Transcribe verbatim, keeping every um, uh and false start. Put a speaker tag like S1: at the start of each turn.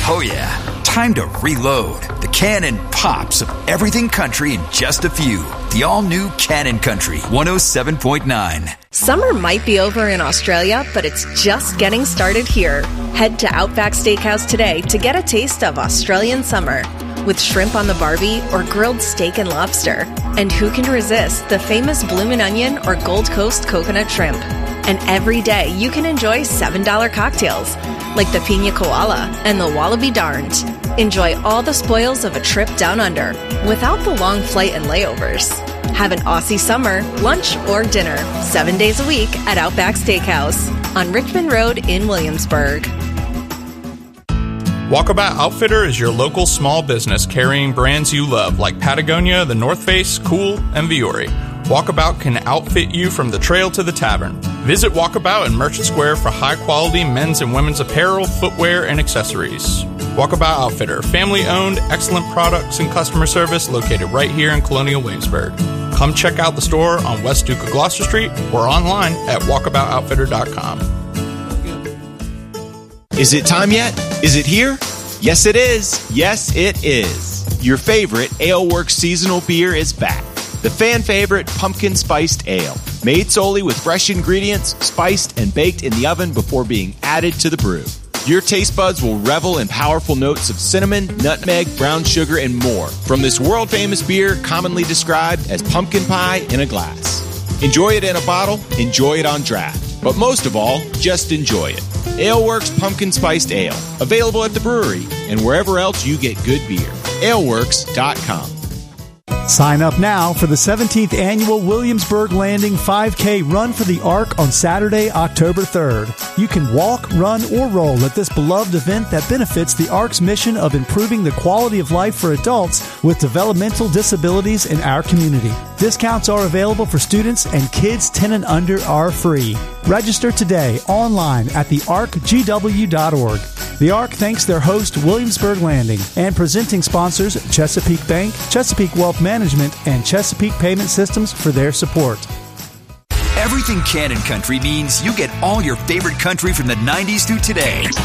S1: Oh yeah, time to reload. The Cannon pops of everything country in just a few. The all-new Cannon Country one oh seven point nine.
S2: Summer might be over in Australia, but it's just getting started here. Head to Outback Steakhouse today to get a taste of Australian summer with shrimp on the barbie or grilled steak and lobster. And who can resist the famous bloomin' onion or Gold Coast coconut shrimp? And every day you can enjoy seven dollar cocktails like the Pina Koala and the Wallaby Darned. Enjoy all the spoils of a trip down under without the long flight and layovers. Have an Aussie summer, lunch or dinner, seven days a week at Outback Steakhouse on Richmond Road in Williamsburg.
S3: Walkabout Outfitter is your local small business carrying brands you love like Patagonia, The North Face, Cool, and Viore. Walkabout can outfit you from the trail to the tavern. Visit Walkabout in Merchant Square for high-quality men's and women's apparel, footwear, and accessories. Walkabout Outfitter, family-owned, excellent products and customer service located right here in Colonial Williamsburg. Come check out the store on West Duke of Gloucester Street or online at walkabout outfitter dot com.
S4: Is it time yet? Is it here? Yes, it is. Yes, it is. Your favorite Ale Works seasonal beer is back. The fan favorite Pumpkin Spiced Ale. Made solely with fresh ingredients, spiced and baked in the oven before being added to the brew. Your taste buds will revel in powerful notes of cinnamon, nutmeg, brown sugar, and more from this world-famous beer commonly described as pumpkin pie in a glass. Enjoy it in a bottle, enjoy it on draft. But most of all, just enjoy it. Ale Works Pumpkin Spiced Ale. Available at the brewery and wherever else you get good beer. ale works dot com.
S5: Sign up now for the seventeenth Annual Williamsburg Landing five K Run for the Ark on Saturday, October third. You can walk, run, or roll at this beloved event that benefits the Ark's mission of improving the quality of life for adults with developmental disabilities in our community. Discounts are available for students, and kids ten and under are free. Register today online at the ark g w dot org. The Ark thanks their host, Williamsburg Landing, and presenting sponsors Chesapeake Bank, Chesapeake Wealth Management, and Chesapeake Payment Systems for their support.
S1: Everything Cannon Country means you get all your favorite country from the nineties to today.